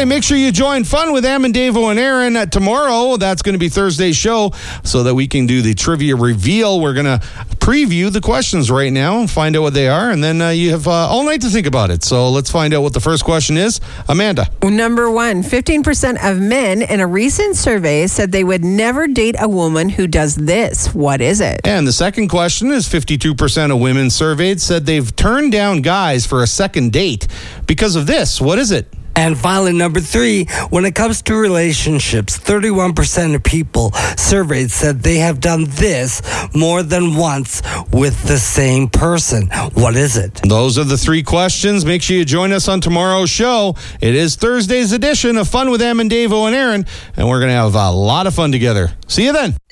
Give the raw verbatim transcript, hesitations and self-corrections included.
Thursday. Make sure you join Fun with Am and Davo and Aaron uh, tomorrow. That's going to be Thursday's show so that we can do the trivia reveal. We're going to preview the questions right now and find out what they are. And then uh, you have uh, all night to think about it. So let's find out what the first question is. Amanda. Number one, fifteen percent of men in a recent survey said they would never date a woman who does this. What is it? And the second question is fifty-two percent of women surveyed said they've turned down guys for a second date because of this. What is it? And finally, number three, when it comes to relationships, thirty-one percent of people surveyed said they have done this more than once with the same person. What is it? Those are the three questions. Make sure you join us on tomorrow's show. It is Thursday's edition of Fun with Am and Davo and Aaron, and we're going to have a lot of fun together. See you then.